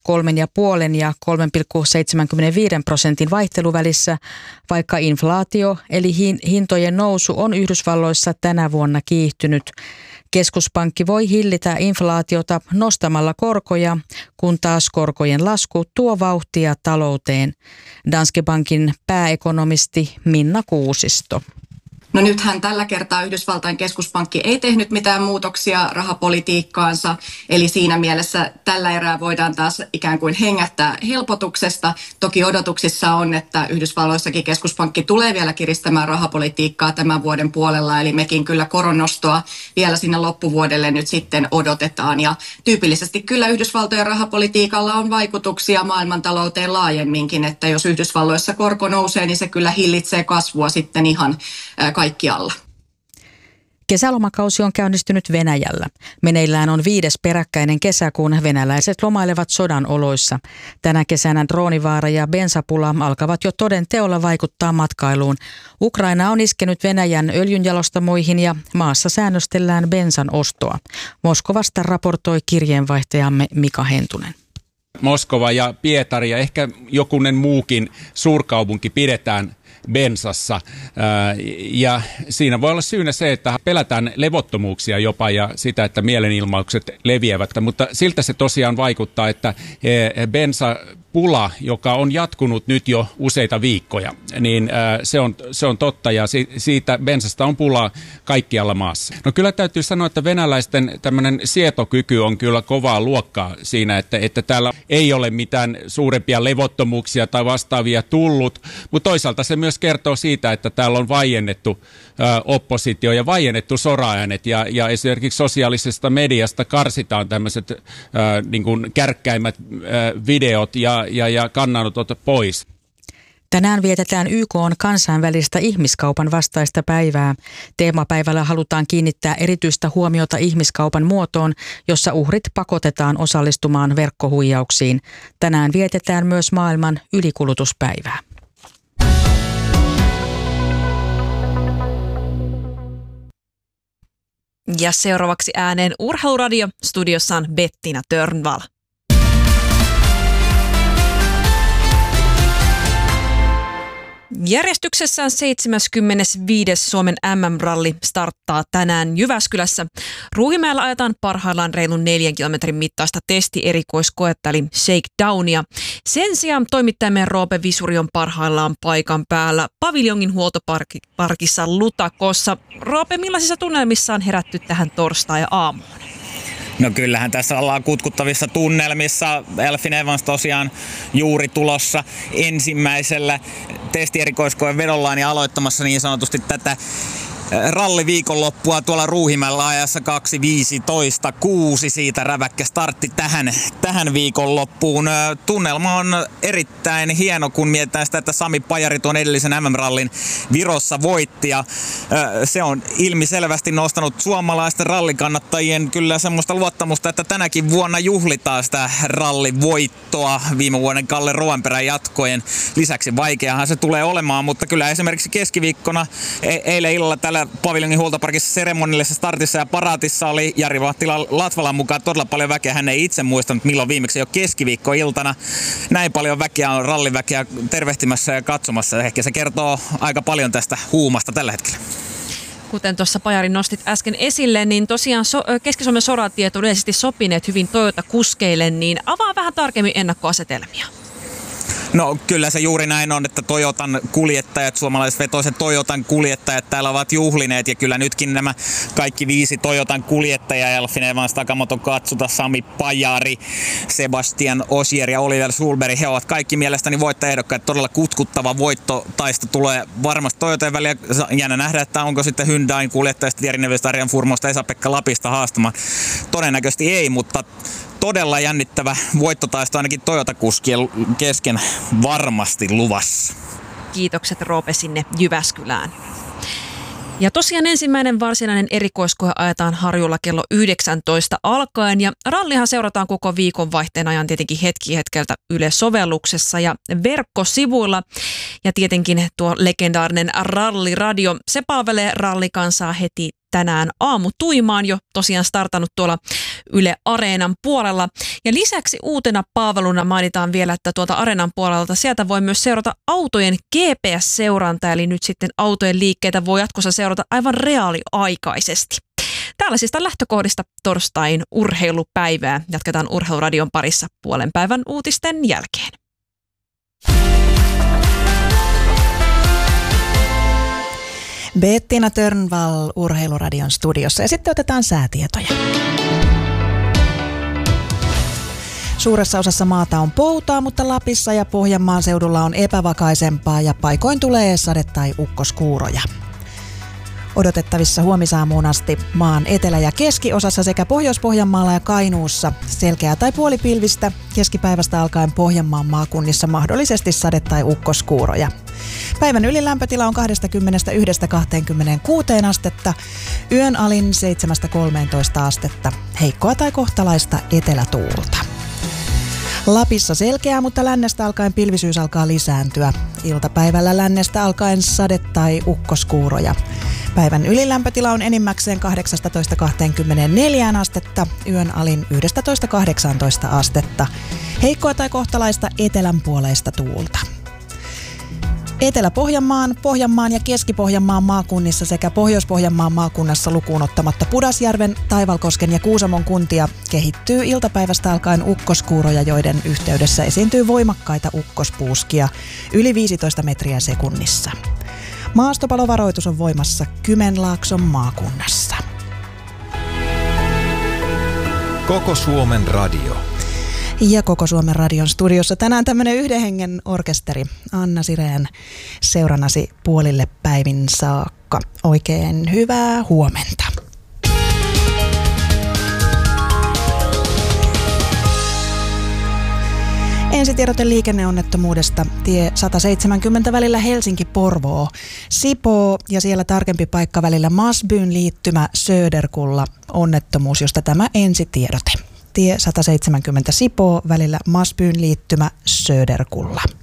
3,5 ja 3,75% vaihteluvälissä, vaikka inflaatio eli hintojen nousu on Yhdysvalloissa tänä vuonna kiihtynyt. Keskuspankki voi hillitä inflaatiota nostamalla korkoja, kun taas korkojen lasku tuo vauhtia talouteen. Danske Bankin pääekonomisti Minna Kuusisto. No nythän tällä kertaa Yhdysvaltain keskuspankki ei tehnyt mitään muutoksia rahapolitiikkaansa, eli siinä mielessä tällä erää voidaan taas ikään kuin hengähtää helpotuksesta. Toki odotuksissa on, että Yhdysvalloissakin keskuspankki tulee vielä kiristämään rahapolitiikkaa tämän vuoden puolella, eli mekin kyllä koronnostoa vielä sinne loppuvuodelle nyt sitten odotetaan. Ja tyypillisesti kyllä Yhdysvaltojen rahapolitiikalla on vaikutuksia maailmantalouteen laajemminkin, että jos Yhdysvalloissa korko nousee, niin se kyllä hillitsee kasvua sitten ihan kaikkialla. Kesälomakausi on käynnistynyt Venäjällä. Meneillään on 5. peräkkäinen kesä, kun venäläiset lomailevat sodan oloissa. Tänä kesänä droonivaara ja bensapula alkavat jo toden teolla vaikuttaa matkailuun. Ukraina on iskenyt Venäjän öljynjalostamoihin ja maassa säännöstellään bensan ostoa. Moskovasta raportoi kirjeenvaihtajamme Mika Hentunen. Moskova ja Pietari ja ehkä jokunen muukin suurkaupunki pidetään bensassa. Ja siinä voi olla syynä se, että pelätään levottomuuksia jopa ja sitä, että mielenilmaukset leviävät. Mutta siltä se tosiaan vaikuttaa, että bensapula, joka on jatkunut nyt jo useita viikkoja, niin se on totta ja siitä bensasta on pulaa kaikkialla maassa. No kyllä täytyy sanoa, että venäläisten tämmöinen sietokyky on kyllä kovaa luokkaa siinä, että täällä ei ole mitään suurempia levottomuuksia tai vastaavia tullut, mutta toisaalta se myös kertoo siitä, että täällä on vaiennettu oppositio ja vaiennettu soraäänet ja esimerkiksi sosiaalisesta mediasta karsitaan tämmöiset niin kuin kärkkäimmät videot ja kannanotot pois. Tänään vietetään YK:n kansainvälistä ihmiskaupan vastaista päivää. Teemapäivällä halutaan kiinnittää erityistä huomiota ihmiskaupan muotoon, jossa uhrit pakotetaan osallistumaan verkkohuijauksiin. Tänään vietetään myös maailman ylikulutuspäivää. Ja seuraavaksi ääneen Urheiluradio. Studiossa on Bettina Törnvall. Järjestyksessään 75. Suomen MM-ralli starttaa tänään Jyväskylässä. Ruuhimäellä ajetaan parhaillaan reilun 4 kilometrin mittaista testierikoiskoetta eli shakedownia. Sen sijaan toimittajamme Roope Visuri on parhaillaan paikan päällä paviljongin huoltoparkissa Lutakossa. Roope, millaisissa tunnelmissa on herätty tähän torstai-aamuun? No kyllähän tässä ollaan kutkuttavissa tunnelmissa. Elfyn Evans tosiaan juuri tulossa ensimmäisellä testierikoiskoen vedollaan ja aloittamassa niin sanotusti tätä ralliviikonloppua tuolla Ruuhimäellä ajassa 2.15.6. Siitä räväkkä startti tähän viikonloppuun. Tunnelma on erittäin hieno, kun mietitään sitä, että Sami Pajari tuon edellisen MM-rallin Virossa voitti. Ja se on ilmiselvästi nostanut suomalaisten rallikannattajien kyllä semmoista luottamusta, että tänäkin vuonna juhlitaan sitä rallivoittoa viime vuoden Kalle Rovanperän jatkojen lisäksi. Vaikeahan se tulee olemaan, mutta kyllä esimerkiksi keskiviikkona eilen illalla tällä paviljongin huoltoparkissa seremonillisessa startissa ja paraatissa oli Jari Vahtila Latvalan mukaan todella paljon väkeä. Hän ei itse muistanut milloin viimeksi jo keskiviikkoiltana näin paljon väkeä on ralliväkeä tervehtimässä ja katsomassa. Ehkä se kertoo aika paljon tästä huumasta tällä hetkellä. Kuten tuossa Pajari nostit äsken esille, niin tosiaan Keski-Suomen soratiet on yleisesti sopineet hyvin Toyota-kuskeille, niin avaa vähän tarkemmin ennakkoasetelmia. No kyllä se juuri näin on, että Toyotan kuljettajat, suomalaisvetoiset Toyotan kuljettajat täällä ovat juhlineet ja kyllä nytkin nämä kaikki 5 Toyotan kuljettajaa, Elfyn Evans, Takamoto Katsuta, Sami Pajari, Sebastian Ogier ja Oliver Sulberg, he ovat kaikki mielestäni voittajaehdokkaat. Todella kutkuttava voittotaisto tulee varmasti Toyotan väliä. Jännä nähdä, että onko sitten Hyundain kuljettajista Jari Neves, Arjan Furmosta, Esa-Pekka Lapista haastamaan. Todennäköisesti ei, mutta todella jännittävä voittotaisto ainakin Toyota-kuskien kesken varmasti luvassa. Kiitokset Roope sinne Jyväskylään. Ja tosiaan ensimmäinen varsinainen erikoiskoe ajetaan Harjulla kello 19 alkaen ja rallihan seurataan koko viikonvaihteen ajan tietenkin hetki hetkeltä Yle-sovelluksessa ja verkkosivuilla. Ja tietenkin tuo legendaarinen ralliradio, se palvelee rallikansaa heti tänään aamutuimaan jo tosiaan startannut tuolla Yle Areenan puolella. Ja lisäksi uutena palveluna mainitaan vielä, että tuolta Areenan puolelta sieltä voi myös seurata autojen GPS-seurantaa, eli nyt sitten autojen liikkeitä voi jatkossa seurata aivan reaaliaikaisesti. Tällaisista lähtökohdista torstain urheilupäivää jatketaan Urheiluradion parissa puolen päivän uutisten jälkeen. Bettina Törnvall Urheiluradion studiossa ja sitten otetaan säätietoja. Suuressa osassa maata on poutaa, mutta Lapissa ja Pohjanmaan seudulla on epävakaisempaa ja paikoin tulee sade- tai ukkoskuuroja. Odotettavissa huomisaamuun asti maan etelä- ja keskiosassa sekä Pohjois-Pohjanmaalla ja Kainuussa selkeää tai puolipilvistä, keskipäivästä alkaen Pohjanmaan maakunnissa mahdollisesti sade- tai ukkoskuuroja. Päivän ylin lämpötila on 21–26 astetta, yön alin 7–13 astetta, heikkoa tai kohtalaista etelätuulta. Lapissa selkeää, mutta lännestä alkaen pilvisyys alkaa lisääntyä. Iltapäivällä lännestä alkaen sade- tai ukkoskuuroja. Päivän ylilämpötila on enimmäkseen 18–24 astetta, yön alin 11–18 astetta. Heikkoa tai kohtalaista etelänpuoleista tuulta. Etelä-Pohjanmaan, Pohjanmaan ja Keski-Pohjanmaan maakunnissa sekä Pohjois-Pohjanmaan maakunnassa lukuun ottamatta Pudasjärven, Taivalkosken ja Kuusamon kuntia kehittyy iltapäivästä alkaen ukkoskuuroja, joiden yhteydessä esiintyy voimakkaita ukkospuuskia yli 15 metriä sekunnissa. Maastopalovaroitus on voimassa Kymenlaakson maakunnassa. Koko Suomen radio. Ja Koko Suomen radion studiossa tänään tämmöinen yhden hengen orkesteri. Anna Sireen seurannasi puolille päivin saakka. Oikein hyvää huomenta. Ensitiedote liikenneonnettomuudesta. Tie 170 välillä Helsinki-Porvoo. Sipoo ja siellä tarkempi paikka välillä Masbyn liittymä Söderkulla. Onnettomuus, josta tämä ensitiedote. Tie 170 Sipoo välillä Masbyn liittymä Söderkulla.